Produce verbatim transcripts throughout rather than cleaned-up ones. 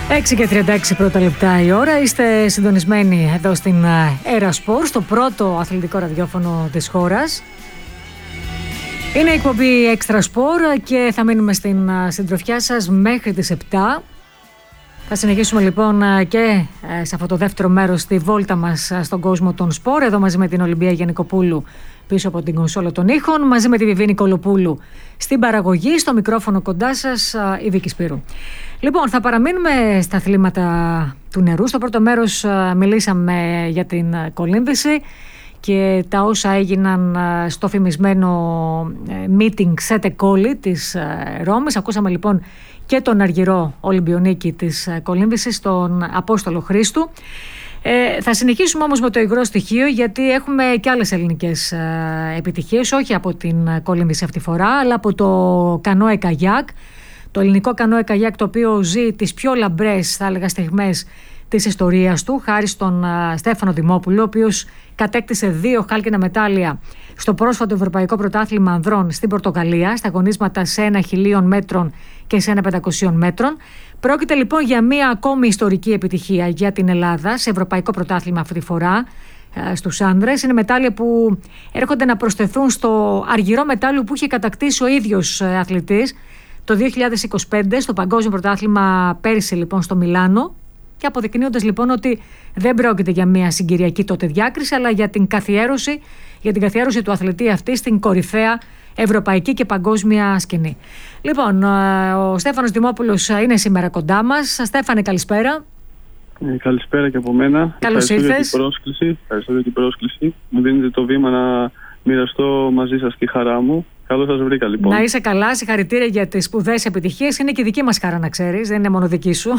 έξι και τριάντα έξι πρώτα λεπτά η ώρα. Είστε συντονισμένοι εδώ στην Aerosport, στο πρώτο αθλητικό ραδιόφωνο της χώρας. Είναι η εκπομπή Extra Sport και θα μείνουμε στην συντροφιά σας μέχρι τις επτά. Θα συνεχίσουμε λοιπόν και σε αυτό το δεύτερο μέρος τη βόλτα μας στον κόσμο των σπορ, εδώ μαζί με την Ολυμπία Γιαννικοπούλου πίσω από την κονσόλα των ήχων, μαζί με τη Βιβίνη Κολοπούλου στην παραγωγή, στο μικρόφωνο κοντά σας η Βίκη Σπύρου. Λοιπόν, θα παραμείνουμε στα αθλήματα του νερού. Στο πρώτο μέρος μιλήσαμε για την κολύμβηση και τα όσα έγιναν στο φημισμένο meeting Σέτε Κόλλη της Ρώμης. Ακούσαμε λοιπόν και τον αργυρό Ολυμπιονίκη της κολύμβησης, τον Απόστολο Χρήστου. Ε, θα συνεχίσουμε όμως με το υγρό στοιχείο, γιατί έχουμε και άλλες ελληνικές ε, επιτυχίες, όχι από την κολύμβηση αυτή τη φορά, αλλά από το κανόε καγιάκ. Το ελληνικό κανόε καγιάκ, το οποίο ζει τις πιο λαμπρές, θα έλεγα, στιγμές της ιστορίας του, χάρη στον uh, Στέφανο Δημόπουλο, ο οποίος κατέκτησε δύο χάλκινα μετάλλια στο πρόσφατο Ευρωπαϊκό Πρωτάθλημα Ανδρών στην Πορτογαλία, στα αγωνίσματα σε ένα χιλίων μέτρων και σε ένα πεντακοσίων μέτρων. Πρόκειται λοιπόν για μία ακόμη ιστορική επιτυχία για την Ελλάδα σε Ευρωπαϊκό Πρωτάθλημα αυτή τη φορά uh, στους άνδρες. Είναι μετάλλια που έρχονται να προσθεθούν στο αργυρό μετάλλιο που είχε κατακτήσει ο ίδιος uh, αθλητής το δύο χιλιάδες είκοσι πέντε στο Παγκόσμιο Πρωτάθλημα πέρυσι λοιπόν στο Μιλάνο, και αποδεικνύοντας λοιπόν ότι δεν πρόκειται για μια συγκυριακή τότε διάκριση, αλλά για την καθιέρωση, για την καθιέρωση του αθλητή αυτή στην κορυφαία ευρωπαϊκή και παγκόσμια σκηνή. Λοιπόν, ο Στέφανος Δημόπουλος είναι σήμερα κοντά μας. Στέφανε, καλησπέρα. Ε, καλησπέρα και από μένα. Καλώς ήρθες. ήρθες. Ευχαριστώ για την πρόσκληση. Μου δίνετε το βήμα να μοιραστώ μαζί σας τη χαρά μου. Καλώς σας βρήκα λοιπόν. Να είσαι καλά, συγχαρητήρια για τις σπουδαίες επιτυχίες. Είναι και δική μας χαρά, να ξέρεις, δεν είναι μόνο δική σου.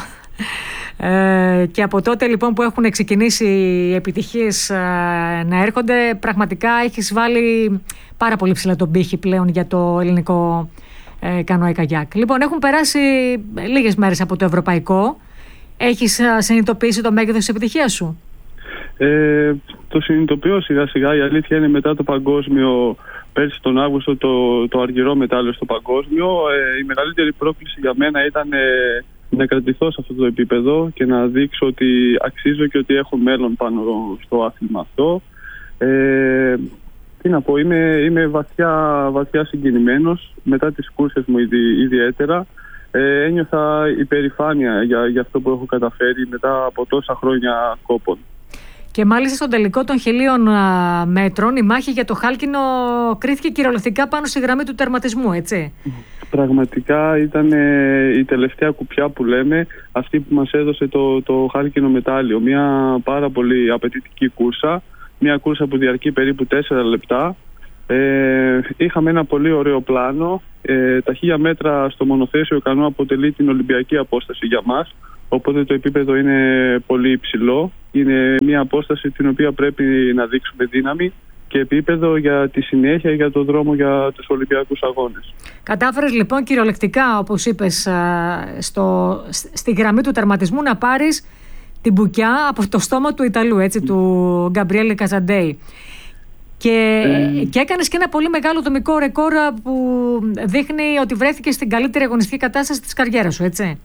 Ε, και από τότε λοιπόν που έχουν ξεκινήσει οι επιτυχίες ε, να έρχονται, πραγματικά έχεις βάλει πάρα πολύ ψηλά τον πύχη πλέον για το ελληνικό ε, κανόε καγιάκ. Λοιπόν, έχουν περάσει λίγες μέρες από το ευρωπαϊκό. Έχεις ε, συνειδητοποιήσει το μέγεθος της επιτυχίας σου? Ε, το συνειδητοποιώ σιγά σιγά. Η αλήθεια είναι, μετά το παγκόσμιο πέρσι τον Αύγουστο, το, το αργυρό μετάλλιο στο παγκόσμιο, ε, η μεγαλύτερη πρόκληση για μένα ήταν ε, να κρατηθώ σε αυτό το επίπεδο και να δείξω ότι αξίζω και ότι έχω μέλλον πάνω στο άθλημα αυτό. Ε, τι να πω, είμαι, είμαι βαθιά, βαθιά συγκινημένος μετά τις κούρσες μου ιδιαίτερα. ιδιαίτερα. Ε, ένιωθα υπερηφάνεια για, για αυτό που έχω καταφέρει μετά από τόσα χρόνια κόπων. Και μάλιστα στον τελικό των χιλίων α, μέτρων η μάχη για το χάλκινο κρίθηκε κυριολεκτικά πάνω στη γραμμή του τερματισμού, έτσι. Πραγματικά ήταν ε, η τελευταία κουπιά που λέμε, αυτή που μας έδωσε το, το χάλκινο μετάλλιο. Μια πάρα πολύ απαιτητική κούρσα, μια κούρσα που διαρκεί περίπου τέσσερα λεπτά. Ε, είχαμε ένα πολύ ωραίο πλάνο. Ε, τα χίλια μέτρα στο μονοθέσιο κανό αποτελεί την Ολυμπιακή απόσταση για μας, οπότε το επίπεδο είναι πολύ υψηλό. Είναι μια απόσταση την οποία πρέπει να δείξουμε δύναμη και επίπεδο για τη συνέχεια, για τον δρόμο για τους Ολυμπιακούς Αγώνες. Κατάφερες λοιπόν κυριολεκτικά, όπως είπες, στο, στη γραμμή του τερματισμού να πάρεις την μπουκιά από το στόμα του Ιταλού, έτσι, mm. του Γκαμπριέλε Καζαντέι. Και, ε... και έκανες και ένα πολύ μεγάλο δομικό ρεκόρ που δείχνει ότι βρέθηκες στην καλύτερη αγωνιστική κατάσταση της καριέρας σου, έτσι.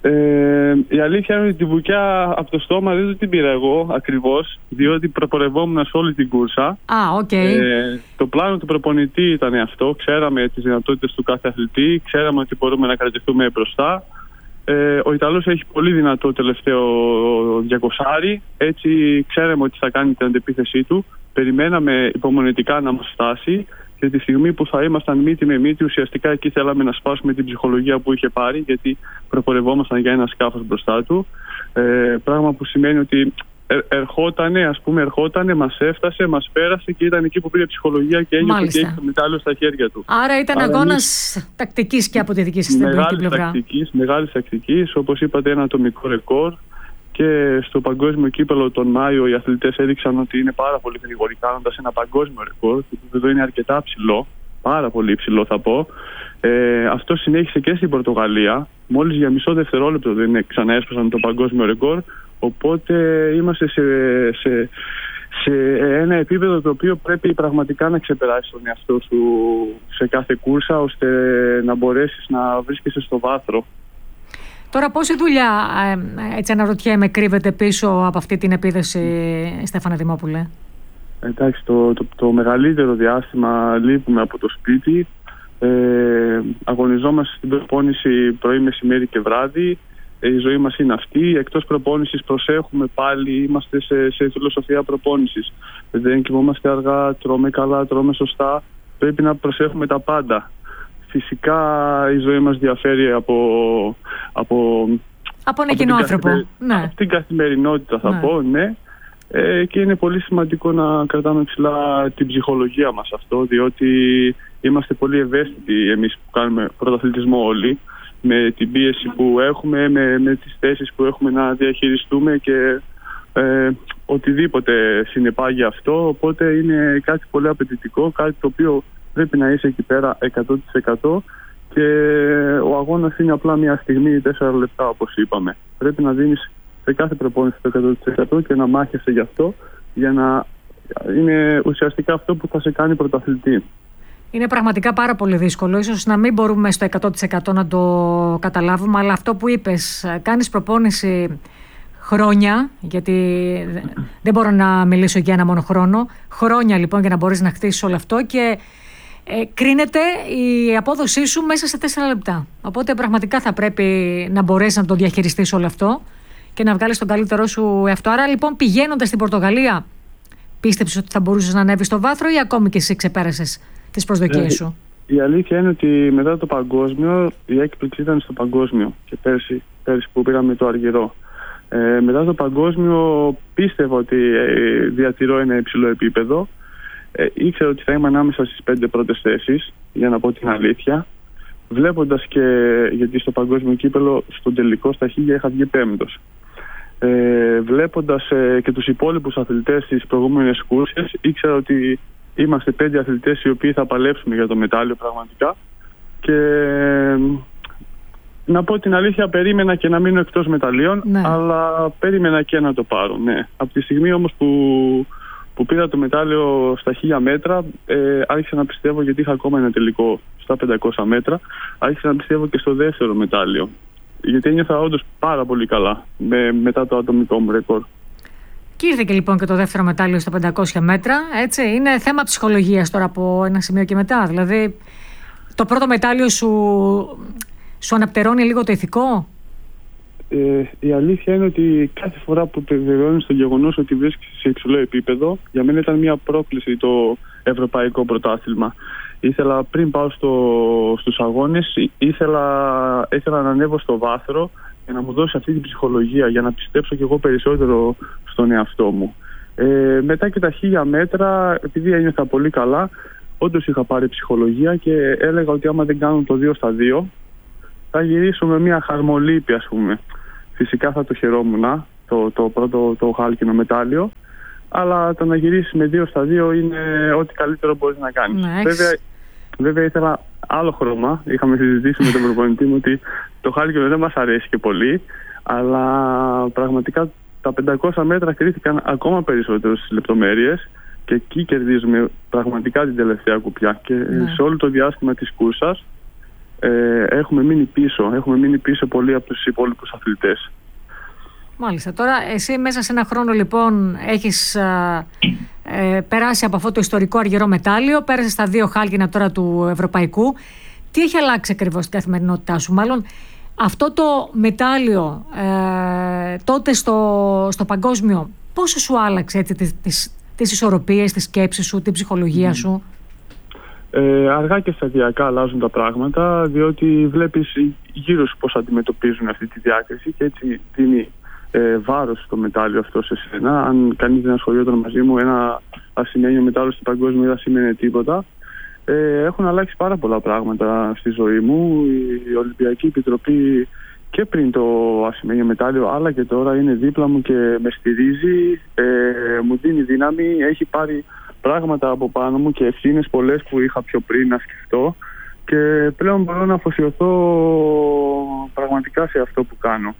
Ε, η αλήθεια είναι ότι την μπουκιά από το στόμα δεν την πήρα εγώ ακριβώς, διότι προπορευόμουν σε όλη την κούρσα. Α, οκ. Okay. Ε, το πλάνο του προπονητή ήταν αυτό. Ξέραμε τις δυνατότητες του κάθε αθλητή, ξέραμε ότι μπορούμε να κρατηθούμε μπροστά. Ε, ο Ιταλός έχει πολύ δυνατό τελευταίο διακοσάρι, έτσι ξέραμε ότι θα κάνει την αντεπίθεσή του. Περιμέναμε υπομονετικά να μας φτάσει. Και τη στιγμή που θα ήμασταν μύτη με μύτη, ουσιαστικά εκεί θέλαμε να σπάσουμε την ψυχολογία που είχε πάρει, γιατί προπορευόμασταν για ένα σκάφος μπροστά του. Ε, πράγμα που σημαίνει ότι ερχότανε, ας πούμε, ερχότανε, μας έφτασε, μας πέρασε και ήταν εκεί που πήρε ψυχολογία και ένιωθε ότι έχει το μετάλλιο στα χέρια του. Άρα ήταν Άρα, αγώνας είναι... τακτικής και από τη δική σας την πλευρά. Μεγάλης τακτικής, όπως είπατε, ένα ατομικό ρεκόρ. Και στο παγκόσμιο κύπελλο τον Μάιο οι αθλητές έδειξαν ότι είναι πάρα πολύ γρήγοροι, κάνοντας ένα παγκόσμιο ρεκόρ. Το επίπεδο είναι αρκετά ψηλό, πάρα πολύ ψηλό θα πω. Ε, αυτό συνέχισε και στην Πορτογαλία. Μόλις για μισό δευτερόλεπτο δεν ξαναέσπασαν το παγκόσμιο ρεκόρ. Οπότε είμαστε σε, σε, σε ένα επίπεδο το οποίο πρέπει πραγματικά να ξεπεράσεις τον εαυτό σου σε κάθε κούρσα, ώστε να μπορέσεις να βρίσκεσαι στο βάθρο. Τώρα πόση δουλειά, έτσι αναρωτιέμαι, κρύβεται πίσω από αυτή την επίδεση, Στέφανε Δημόπουλε? Εντάξει, το, το, το μεγαλύτερο διάστημα λείπουμε από το σπίτι. Ε, αγωνιζόμαστε στην προπόνηση πρωί, μεσημέρι και βράδυ. Ε, η ζωή μας είναι αυτή. Εκτός προπόνησης προσέχουμε πάλι, είμαστε σε, σε φιλοσοφία προπόνησης. Δεν κοιμόμαστε αργά, τρώμε καλά, τρώμε σωστά. Πρέπει να προσέχουμε τα πάντα. Φυσικά η ζωή μας διαφέρει από... από από ένα κοινό άνθρωπο. Ναι. Από την καθημερινότητα θα ναι. πω, ναι. Ε, και είναι πολύ σημαντικό να κρατάμε ψηλά την ψυχολογία μας αυτό, διότι είμαστε πολύ ευαίσθητοι εμείς που κάνουμε πρωταθλητισμό όλοι, με την πίεση που έχουμε, με, με τις θέσεις που έχουμε να διαχειριστούμε και ε, οτιδήποτε συνεπάγει αυτό. Οπότε είναι κάτι πολύ απαιτητικό, κάτι το οποίο πρέπει να είσαι εκεί πέρα εκατό τοις εκατό και ο αγώνας είναι απλά μια στιγμή, τέσσερα λεπτά όπως είπαμε. Πρέπει να δίνεις σε κάθε προπόνηση το εκατό τοις εκατό και να μάχεσαι γι' αυτό, για να είναι ουσιαστικά αυτό που θα σε κάνει πρωταθλητή. Είναι πραγματικά πάρα πολύ δύσκολο. Ίσως να μην μπορούμε στο εκατό τοις εκατό να το καταλάβουμε, αλλά αυτό που είπες, κάνεις προπόνηση χρόνια, γιατί δεν μπορώ να μιλήσω για ένα μόνο χρόνο. Χρόνια λοιπόν για να μπορείς να χτίσεις όλο αυτό και ε, κρίνεται η απόδοσή σου μέσα σε τέσσερα λεπτά. Οπότε πραγματικά θα πρέπει να μπορέσεις να το διαχειριστείς όλο αυτό και να βγάλεις τον καλύτερό σου εαυτό. Άρα λοιπόν, πηγαίνοντας στην Πορτογαλία, πίστεψες ότι θα μπορούσες να ανέβεις στο βάθρο ή ακόμη και εσύ ξεπέρασες τις προσδοκίες ε, σου? Η αλήθεια είναι ότι μετά το παγκόσμιο, η έκπληξη ήταν στο παγκόσμιο και πέρσι, πέρσι που πήγαμε το Αργυρό. Ε, μετά το παγκόσμιο πίστευα ότι ε, διατηρώ ένα υψηλό επίπεδο. Ε, ήξερα ότι θα είμαι ανάμεσα στις πέντε πρώτες θέσεις, για να πω την αλήθεια. Βλέποντας και, γιατί στο παγκόσμιο κύπελο, στον τελικό στα χίλια είχα βγει πέμπτος. Ε, βλέποντας ε, και τους υπόλοιπους αθλητές στις προηγούμενες κούρσες, ήξερα ότι είμαστε πέντε αθλητές οι οποίοι θα παλέψουμε για το μετάλλιο πραγματικά. Και ε, να πω την αλήθεια, περίμενα και να μείνω εκτός μεταλλίων, ναι. αλλά περίμενα και να το πάρω. Ναι. Από τη στιγμή όμως που, που πήρα το μετάλλιο στα χίλια μέτρα, ε, άρχισα να πιστεύω, γιατί είχα ακόμα ένα τελικό στα πεντακόσια μέτρα, άρχισα να πιστεύω και στο δεύτερο μετάλλιο. Γιατί ένιωθα όντως πάρα πολύ καλά με, μετά το ατομικό μου ρεκόρ. Και ήρθε και λοιπόν και το δεύτερο μετάλλιο στα πεντακόσια μέτρα. Έτσι. Είναι θέμα ψυχολογίας τώρα από ένα σημείο και μετά. Δηλαδή, το πρώτο μετάλλιο σου, σου αναπτερώνει λίγο το ηθικό? Ε, η αλήθεια είναι ότι κάθε φορά που επιβεβαιώνεις το γεγονός ότι βρίσκεσαι σε υψηλό επίπεδο, για μένα ήταν μια πρόκληση το ευρωπαϊκό πρωτάθλημα. Ήθελα πριν πάω στο, στους αγώνες, ήθελα, ήθελα να ανέβω στο βάθρο για να μου δώσει αυτή την ψυχολογία, για να πιστέψω κι εγώ περισσότερο στον εαυτό μου. Ε, μετά και τα χίλια μέτρα, επειδή ένιωθα πολύ καλά, όντως είχα πάρει ψυχολογία και έλεγα ότι άμα δεν κάνω το δύο στα δύο, θα γυρίσω με μια χαρμολύπη, ας πούμε. Φυσικά θα το χαιρόμουν, το, το πρώτο το χάλκινο μετάλλιο, αλλά το να γυρίσει με δύο στα δύο είναι ό,τι καλύτερο μπορείς να κάνεις. Ναι, βέβαια, βέβαια ήθελα άλλο χρώμα. Είχαμε συζητήσει με τον προπονητή μου ότι το χάλκινο δεν μας αρέσει και πολύ, αλλά πραγματικά τα πεντακόσια μέτρα κρίθηκαν ακόμα περισσότερο στις λεπτομέρειες και εκεί κερδίζουμε πραγματικά την τελευταία κουπιά. Και ναι. σε όλο το διάστημα της κούρσας ε, έχουμε μείνει πίσω. Έχουμε μείνει πίσω πολύ από τους υπόλοιπους αθλητές. Μάλιστα. Τώρα εσύ μέσα σε ένα χρόνο λοιπόν έχεις α, ε, περάσει από αυτό το ιστορικό αργυρό μετάλλιο, πέρασες στα δύο χάλκινα τώρα του ευρωπαϊκού. Τι έχει αλλάξει ακριβώς στην καθημερινότητά σου? Μάλλον αυτό το μετάλλιο ε, τότε στο, στο παγκόσμιο, πόσο σου άλλαξε έτσι, τις, τις, τις ισορροπίες, τις σκέψεις σου, την ψυχολογία mm. σου? Ε, αργά και σταδιακά αλλάζουν τα πράγματα, διότι βλέπεις γύρω σου πώς αντιμετωπίζουν αυτή τη διάκριση και έτσι δίνει ε, βάρος στο μετάλλιο αυτό σε σένα. Αν κανείς δεν ασχολιόταν μαζί μου, ένα ασημένιο μετάλλιο στο παγκόσμιο δεν σημαίνει τίποτα. Ε, έχουν αλλάξει πάρα πολλά πράγματα στη ζωή μου. Η Ολυμπιακή Επιτροπή και πριν το ασημένιο μετάλλιο, αλλά και τώρα είναι δίπλα μου και με στηρίζει, ε, μου δίνει δύναμη, έχει πάρει πράγματα από πάνω μου και ευθύνες πολλές που είχα πιο πριν να σκεφτώ και πλέον μπορώ να αφοσιωθώ πραγματικά σε αυτό που κάνω.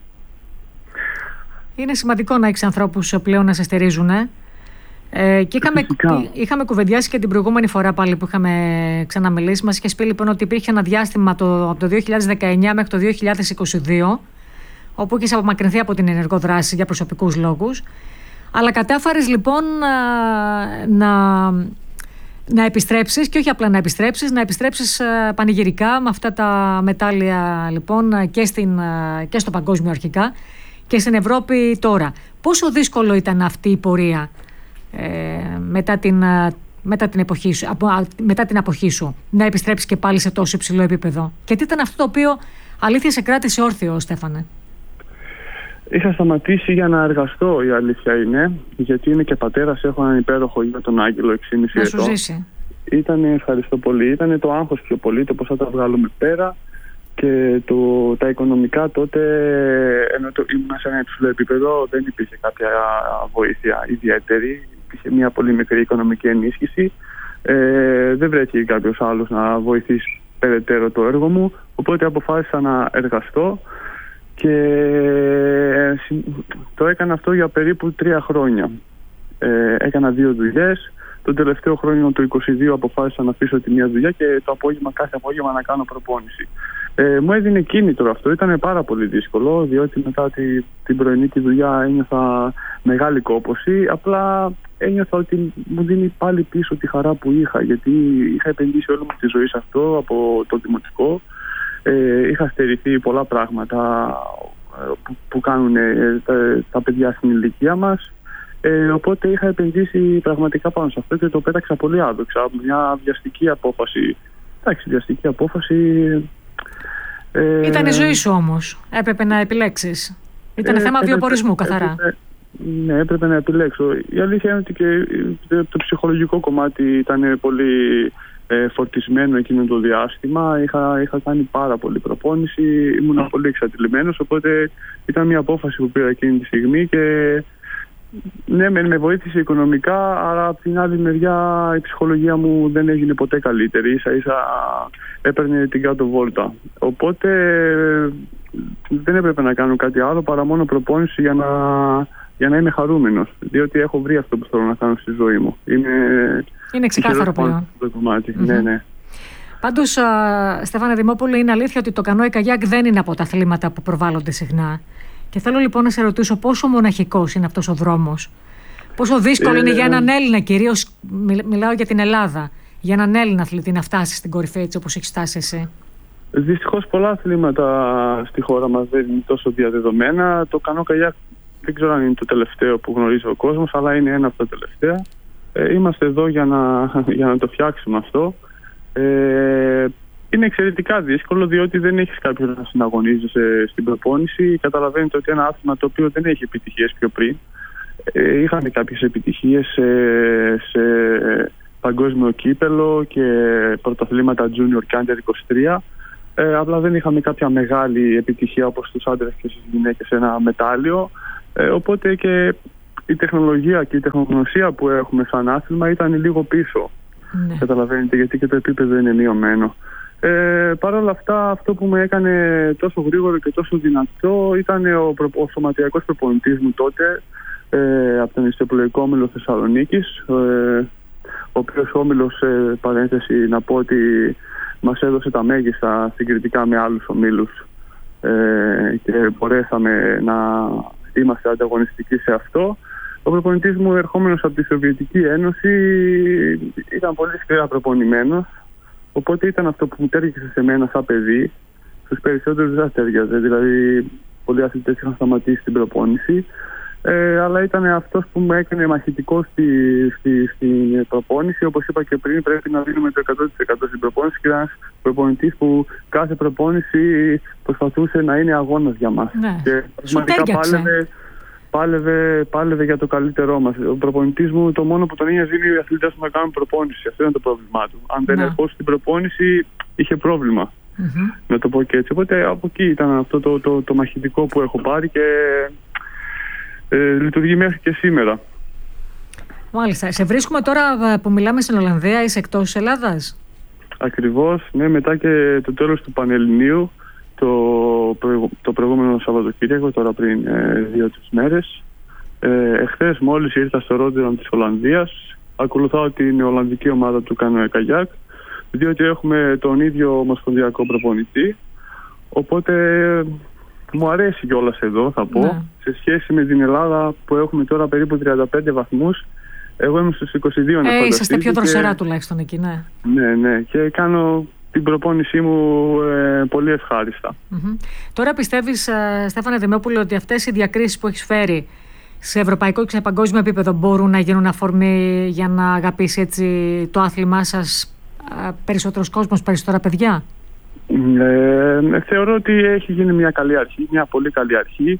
Είναι σημαντικό να έχεις ανθρώπους πλέον να σε στηρίζουν, ε? Ε, και είχαμε, είχαμε κουβεντιάσει και την προηγούμενη φορά πάλι που είχαμε ξαναμιλήσει. Μας είχες πει λοιπόν ότι υπήρχε ένα διάστημα το, από το δύο χιλιάδες δεκαεννιά μέχρι το δύο χιλιάδες είκοσι δύο όπου είχες απομακρυνθεί από την ενεργό δράση για προσωπικούς λόγους. Αλλά κατάφερες λοιπόν να, να επιστρέψεις, και όχι απλά να επιστρέψεις, να επιστρέψεις πανηγυρικά με αυτά τα μετάλλια λοιπόν και, στην, και στο παγκόσμιο αρχικά και στην Ευρώπη τώρα. Πόσο δύσκολο ήταν αυτή η πορεία ε, μετά, την, μετά, την εποχή σου, από, μετά την αποχή σου, να επιστρέψεις και πάλι σε τόσο υψηλό επίπεδο? Και τι ήταν αυτό το οποίο αλήθεια σε κράτησε όρθιο, Στέφανε? Είχα σταματήσει για να εργαστώ, η αλήθεια είναι, γιατί είμαι και πατέρας, έχω έναν υπέροχο γιο, τον Άγγελο, έξι και μισή ετών. Να σου ζήσει. Ήτανε, ευχαριστώ πολύ, ήταν το άγχος πιο πολύ, το πώς θα τα βγάλουμε πέρα και το, τα οικονομικά τότε, ενώ το, ήμουν σε ένα υψηλό επίπεδο, δεν υπήρχε κάποια βοήθεια ιδιαίτερη, υπήρχε μια πολύ μικρή οικονομική ενίσχυση, ε, δεν βρέθηκε κάποιος άλλος να βοηθήσει περαιτέρω το έργο μου, οπότε αποφάσισα να εργαστώ. Και το έκανα αυτό για περίπου τρία χρόνια. Ε, έκανα δύο δουλειές. Τον τελευταίο χρόνο, το είκοσι δύο, αποφάσισα να αφήσω τη μία δουλειά και το απόγευμα, κάθε απόγευμα να κάνω προπόνηση. Ε, μου έδινε κίνητρο αυτό. Ήταν πάρα πολύ δύσκολο, διότι μετά τη, την πρωινή τη δουλειά ένιωθα μεγάλη κόπωση. Απλά ένιωθα ότι μου δίνει πάλι πίσω τη χαρά που είχα, γιατί είχα επενδύσει όλη μου τη ζωή σε αυτό από το δημοτικό. Ε, είχα στερηθεί πολλά πράγματα που, που κάνουν ε, τα, τα παιδιά στην ηλικία μας, ε, οπότε είχα επενδύσει πραγματικά πάνω σε αυτό και το πέταξα πολύ άδοξα. Μια βιαστική απόφαση. Εντάξει, βιαστική απόφαση. Ε, Ήταν η ζωή σου όμως. Έπρεπε να επιλέξεις. Ήταν ε, θέμα έπρεπε, βιοπορισμού καθαρά. Έπρεπε, ναι, έπρεπε να επιλέξω. Η αλήθεια είναι ότι και το ψυχολογικό κομμάτι ήταν πολύ Ε, φορτισμένο εκείνο το διάστημα. Είχα, είχα κάνει πάρα πολύ προπόνηση, ήμουν πολύ εξαντλημένος, οπότε ήταν μια απόφαση που πήρα εκείνη τη στιγμή και ναι, με, με βοήθησε οικονομικά, αλλά από την άλλη μεριά η ψυχολογία μου δεν έγινε ποτέ καλύτερη, ίσα ίσα έπαιρνε την κάτω βόλτα, οπότε δεν έπρεπε να κάνω κάτι άλλο παρά μόνο προπόνηση για να, για να είμαι χαρούμενος, διότι έχω βρει αυτό που θέλω να κάνω στη ζωή μου. Είναι Είναι ξεκάθαρο πλέον. Mm-hmm. Ναι, ναι. Πάντως, Στέφανε Δημόπουλε, είναι αλήθεια ότι το κανόε καγιάκ δεν είναι από τα αθλήματα που προβάλλονται συχνά. Και θέλω λοιπόν να σε ρωτήσω πόσο μοναχικός είναι αυτός ο δρόμος. Πόσο δύσκολο ε, είναι για έναν Έλληνα, κυρίως μιλάω για την Ελλάδα, για έναν Έλληνα αθλητή να φτάσει στην κορυφή έτσι όπως έχεις φτάσει εσύ. Δυστυχώς πολλά αθλήματα στη χώρα μας δεν είναι τόσο διαδεδομένα. Το κανόε καγιάκ δεν ξέρω αν είναι το τελευταίο που γνωρίζει ο κόσμος, αλλά είναι ένα από τα τελευταία. Ε, είμαστε εδώ για να, για να το φτιάξουμε αυτό. Ε, είναι εξαιρετικά δύσκολο, διότι δεν έχεις κάποιον να συναγωνίζεσαι στην προπόνηση. Καταλαβαίνετε ότι ένα άθλημα το οποίο δεν έχει επιτυχίες πιο πριν. Ε, είχαμε κάποιες επιτυχίες σε, σε παγκόσμιο κύπελο και πρωταθλήματα junior και under είκοσι τρία. Ε, απλά δεν είχαμε κάποια μεγάλη επιτυχία όπως στους άντρες και στις γυναίκες ένα μετάλλιο. Ε, οπότε και η τεχνολογία και η τεχνογνωσία που έχουμε σαν άθλημα ήταν λίγο πίσω. Ναι. Καταλαβαίνετε, γιατί και το επίπεδο είναι μειωμένο. Ε, Παρ' όλα αυτά, αυτό που με έκανε τόσο γρήγορο και τόσο δυνατό ήταν ο, προ, ο σωματιακός προπονητής μου τότε, ε, από τον Ιστιοπλοϊκό Όμιλο Θεσσαλονίκης, ε, ο οποίος όμιλος, ε, παρένθεση να πω ότι μας έδωσε τα μέγιστα συγκριτικά με άλλους ομίλους ε, και μπορέσαμε να είμαστε ανταγωνιστικοί σε αυτό. Ο προπονητής μου, ερχόμενος από τη Σοβιετική Ένωση, ήταν πολύ σκληρά προπονημένος, οπότε ήταν αυτό που μου τέριαξε σε μένα σαν παιδί. Στους περισσότερους δεν τέριαζε, δηλαδή πολλοί αθλητές είχαν σταματήσει την προπόνηση, ε, αλλά ήταν αυτός που με έκανε μαχητικό στη, στη, στην προπόνηση. Όπως είπα και πριν, πρέπει να δίνουμε το εκατό τοις εκατό στην προπόνηση και ένας προπονητής που κάθε προπόνηση προσπαθούσε να είναι αγώνας για μας. Ναι. Και πραγματικά πάλευε, πάλευε, πάλευε για το καλύτερό μας. Ο προπονητής μου, το μόνο που τον ένοιαζε είναι οι αθλητές που θα κάνουν προπόνηση. Αυτό είναι το πρόβλημά του. Αν δεν ερχόταν στην προπόνηση, είχε πρόβλημα. Mm-hmm. Να το πω και έτσι. Οπότε από εκεί ήταν αυτό το, το, το, το μαχητικό που έχω πάρει και ε, λειτουργεί μέχρι και σήμερα. Μάλιστα. Σε βρίσκουμε τώρα που μιλάμε στην Ολλανδία, είσαι εκτός της Ελλάδας? Ακριβώς, ναι, μετά και το τέλος του Πανελληνίου, το, προηγου, το προηγούμενο Σαββατοκύριακο, τώρα πριν ε, δύο-τρεις μέρες. Ε, εχθές μόλις ήρθα στο Ρότερνταμ της Ολλανδίας, ακολουθάω την Ολλανδική ομάδα του κανόε καγιάκ, διότι έχουμε τον ίδιο ομοσπονδιακό προπονητή, οπότε μου αρέσει κιόλας εδώ, θα πω. Ναι. Σε σχέση με την Ελλάδα που έχουμε τώρα περίπου τριάντα πέντε βαθμούς, εγώ είμαι στους είκοσι δύο, να ε, είσαστε πιο δροσερά και... τουλάχιστον εκεί, ναι. Ναι, ναι, και κάνω την προπόνησή μου ε, πολύ ευχάριστα. Mm-hmm. Τώρα πιστεύεις, ε, Στέφανε Δημόπουλε, ότι αυτές οι διακρίσεις που έχεις φέρει σε ευρωπαϊκό και σε παγκόσμιο επίπεδο μπορούν να γίνουν αφορμή για να αγαπήσει έτσι το άθλημά σας ε, περισσότερος κόσμος, περισσότερα παιδιά? Ε, θεωρώ ότι έχει γίνει μια καλή αρχή, μια πολύ καλή αρχή.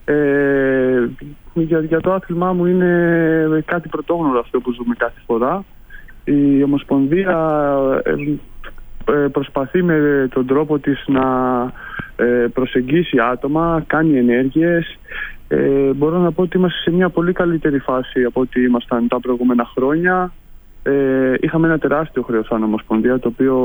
Ε, για, για το άθλημά μου είναι κάτι πρωτόγνωρο αυτό που ζούμε κάθε φορά. Η Ομοσπονδία ε, ε, προσπαθεί με τον τρόπο της να ε, προσεγγίσει άτομα, κάνει ενέργειες. Ε, μπορώ να πω ότι είμαστε σε μια πολύ καλύτερη φάση από ό,τι ήμασταν τα προηγούμενα χρόνια. Ε, είχαμε ένα τεράστιο χρέος σαν Ομοσπονδία, το οποίο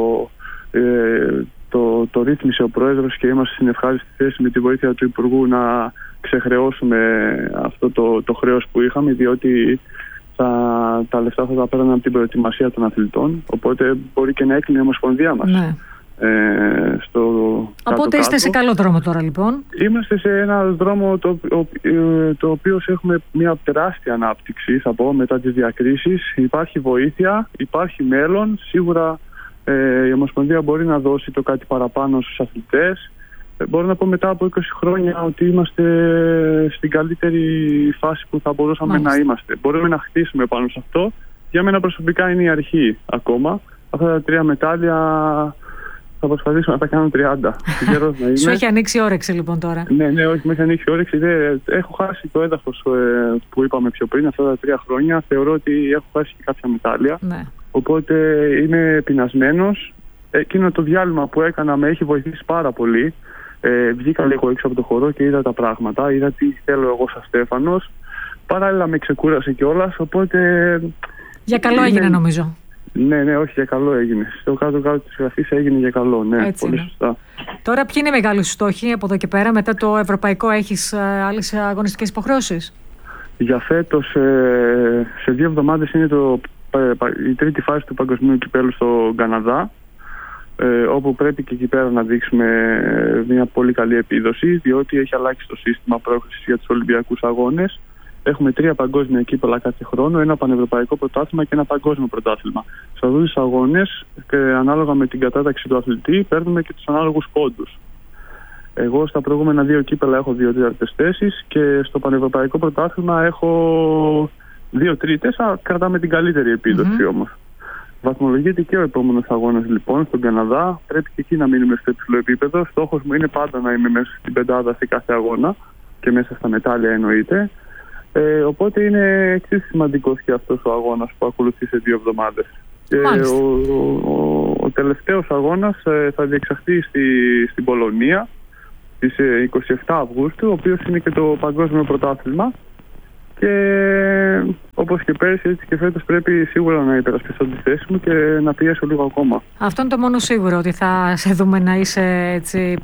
ε, το, το ρύθμισε ο Πρόεδρος και είμαστε στην ευχάριστη θέση με τη βοήθεια του Υπουργού να ξεχρεώσουμε αυτό το, το χρέος που είχαμε, διότι θα, τα λεφτά θα τα πέραν από την προετοιμασία των αθλητών, οπότε μπορεί και να έκλεινε η Ομοσπονδία μας. Ναι. Ε, στο Οπότε κάτω-κάτω. είστε σε καλό δρόμο τώρα, λοιπόν. Είμαστε σε ένα δρόμο το, το, το οποίο έχουμε μια τεράστια ανάπτυξη, θα πω, μετά τις διακρίσεις. Υπάρχει βοήθεια, υπάρχει μέλλον. Σίγουρα ε, η Ομοσπονδία μπορεί να δώσει το κάτι παραπάνω στους αθλητές. Ε, μπορώ να πω μετά από είκοσι χρόνια ότι είμαστε στην καλύτερη φάση που θα μπορούσαμε Μάλιστα. να είμαστε. Μπορούμε να χτίσουμε πάνω σε αυτό. Για μένα προσωπικά είναι η αρχή ακόμα. Αυτά τα τρία μετάλλια θα προσπαθήσω να τα κάνω τριάντα. Σου έχει ανοίξει όρεξη λοιπόν τώρα? Ναι, ναι, όχι, με έχει ανοίξει όρεξη. Δε, έχω χάσει το έδαφος ε, που είπαμε πιο πριν, αυτά τα τρία χρόνια. Θεωρώ ότι έχω χάσει και κάποια μετάλλια. Ναι. Οπότε είμαι πεινασμένος. Εκείνο το διάλειμμα που έκανα με έχει βοηθήσει πάρα πολύ. Ε, βγήκα λίγο έξω από το χορό και είδα τα πράγματα. Είδα τι θέλω εγώ σαν Στέφανος. Παράλληλα με ξεκούρασε κιόλας. Οπότε. Για καλό είναι... έγινε, νομίζω. Ναι, ναι, όχι, για καλό έγινε. Στο κάτω-κάτω της γραφής έγινε για καλό. Ναι, έτσι πολύ είναι. Σωστά. Τώρα, ποιοι είναι οι μεγάλοι σου στόχοι από εδώ και πέρα? Μετά το ευρωπαϊκό, έχεις ε, άλλες αγωνιστικές υποχρεώσεις? Για φέτος, ε, σε δύο εβδομάδες είναι το, ε, η τρίτη φάση του Παγκοσμίου Κυπέλλου στο Καναδά. Ε, όπου πρέπει και εκεί πέρα να δείξουμε μια πολύ καλή επίδοση, διότι έχει αλλάξει το σύστημα πρόκρισης για τους Ολυμπιακούς Αγώνες. Έχουμε τρία παγκόσμια κύπελλα κάθε χρόνο, ένα πανευρωπαϊκό πρωτάθλημα και ένα παγκόσμιο πρωτάθλημα. Σε αυτούς τους αγώνες, και ανάλογα με την κατάταξη του αθλητή, παίρνουμε και τους ανάλογους πόντους. Εγώ στα προηγούμενα δύο κύπελλα έχω δύο τέταρτες θέσεις και στο πανευρωπαϊκό πρωτάθλημα έχω δύο τρίτες, κρατάμε την καλύτερη επίδοση mm-hmm. όμως. Βαθμολογείται και ο επόμενος αγώνας λοιπόν στον Καναδά. Πρέπει και εκεί να μείνουμε στο υψηλό επίπεδο. Στόχος μου είναι πάντα να είμαι μέσα στην πεντάδα σε κάθε αγώνα και μέσα στα μετάλλια εννοείται. Ε, οπότε είναι εξίσου σημαντικός και αυτός ο αγώνας που ακολουθεί σε δύο εβδομάδες. Και ο, ο, ο τελευταίος αγώνας ε, θα διεξαχθεί στη, στην Πολωνία στις ε, είκοσι επτά Αυγούστου, ο οποίος είναι και το παγκόσμιο πρωτάθλημα. Και όπως και πέρσι, έτσι και φέτος πρέπει σίγουρα να υπερασπιστώ τη θέση μου και να πιέσω λίγο ακόμα. Αυτό είναι το μόνο σίγουρο, ότι θα σε δούμε να είσαι έτσι